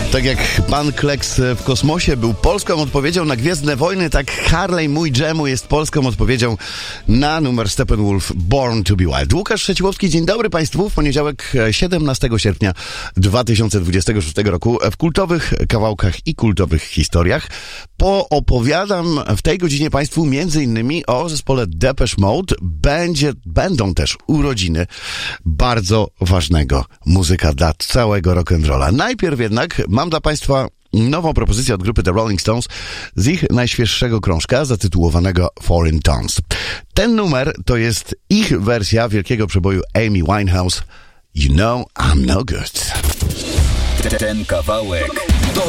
Tak jak pan Kleks w kosmosie był polską odpowiedzią na Gwiezdne Wojny, tak Harley Mój Dżemu jest polską odpowiedzią na numer Steppenwolf Born to be Wild. Łukasz Trzeciłowski, dzień dobry Państwu. W poniedziałek 17 sierpnia 2026 roku w kultowych kawałkach i kultowych historiach poopowiadam w tej godzinie Państwu m.in. o zespole Depeche Mode. Będą też urodziny bardzo ważnego muzyka dla całego rock'n'rolla. Najpierw jednak mam dla Państwa nową propozycję od grupy The Rolling Stones z ich najświeższego krążka zatytułowanego Foreign Tones. Ten numer to jest ich wersja wielkiego przeboju Amy Winehouse You Know I'm No Good. Ten kawałek